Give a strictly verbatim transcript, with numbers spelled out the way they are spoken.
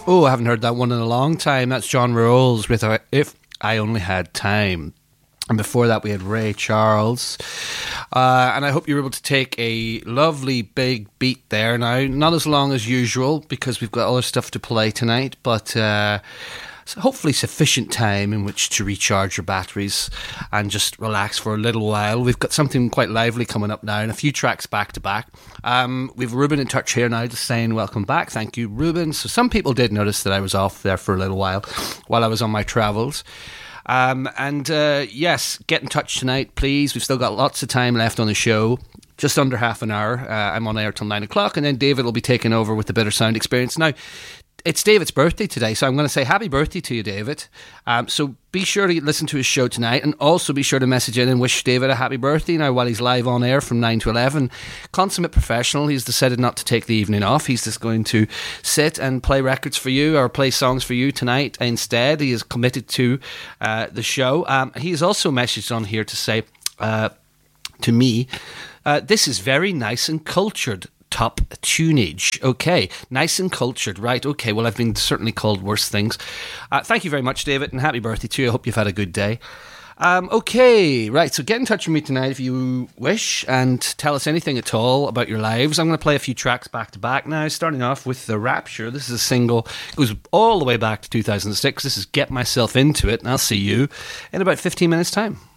Oh, I haven't heard that one in a long time. That's John Rolls with uh, If I Only Had Time. And before that, we had Ray Charles. Uh, and I hope you were able to take a lovely big beat there. Now, not as long as usual, because we've got other stuff to play tonight, but uh, hopefully sufficient time in which to recharge your batteries and just relax for a little while. We've got something quite lively coming up now, and a few tracks back to back. Um, we've Ruben in touch here now, just saying welcome back. Thank you, Ruben. So some people did notice that I was off there for a little while while I was on my travels. Um, and uh, yes, get in touch tonight, please. We've still got lots of time left on the show. Just under half an hour. Uh, I'm on air till nine o'clock, and then David will be taking over with the Bitter Sound Experience. Now, it's David's birthday today, so I'm going to say happy birthday to you, David. Um, so be sure to listen to his show tonight, and also be sure to message in and wish David a happy birthday now while he's live on air from nine to eleven. Consummate professional. He's decided not to take the evening off. He's just going to sit and play records for you or play songs for you tonight instead. He is committed to uh, the show. Um, he has also messaged on here to say uh, to me, uh, this is very nice and cultured. Top tunage. Okay, nice and cultured. Right, okay, well, I've been certainly called worse things. Uh, thank you very much, David, and happy birthday to you. I hope you've had a good day. Um, okay, right, so get in touch with me tonight if you wish and tell us anything at all about your lives. I'm going to play a few tracks back to back now, starting off with The Rapture. This is a single, it goes all the way back to two thousand six. This is Get Myself Into It, and I'll see you in about fifteen minutes' time.